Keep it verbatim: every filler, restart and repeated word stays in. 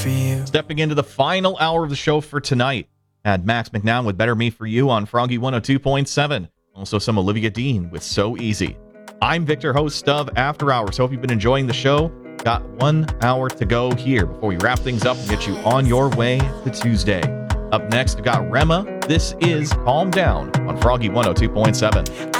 for you. Stepping into the final hour of the show for tonight, had Max McNown with Better Me For You on Froggy one oh two point seven. Also some Olivia Dean with So Easy. I'm Victor, host of After Hours. Hope you've been enjoying the show. Got one hour to go here before we wrap things up and get you on your way to Tuesday. Up next, we've got Rema. This is Calm Down on Froggy one oh two point seven.